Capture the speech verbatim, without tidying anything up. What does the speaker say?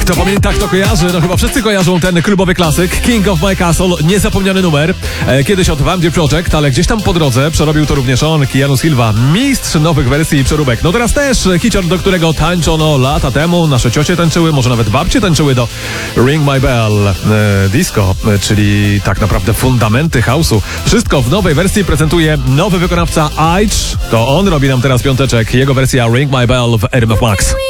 Kto pamięta, kto kojarzy? No chyba wszyscy kojarzą ten klubowy klasyk King of My Castle, niezapomniany numer. E, kiedyś od One Day Project, ale gdzieś tam po drodze przerobił to również on, Keanu Silva, mistrz nowych wersji i przeróbek. No teraz też hicior, do którego tańczono lata temu. Nasze ciocie tańczyły, może nawet babcie tańczyły do Ring My Bell. E, disco, e, czyli tak naprawdę fundamenty house'u. Wszystko w nowej wersji prezentuje nowy wykonawca Aitch. To on robi nam teraz piąteczek. Jego wersja Ring My Bell w R M F Max.